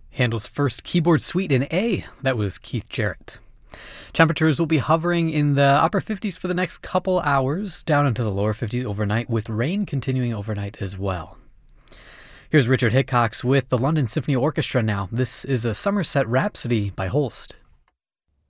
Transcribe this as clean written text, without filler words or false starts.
Handel's first keyboard suite in A. That was Keith Jarrett. Temperatures will be hovering in the upper 50s for the next couple hours, down into the lower 50s overnight, with rain continuing overnight as well. Here's Richard Hickox with the London Symphony Orchestra now. This is a Somerset Rhapsody by Holst.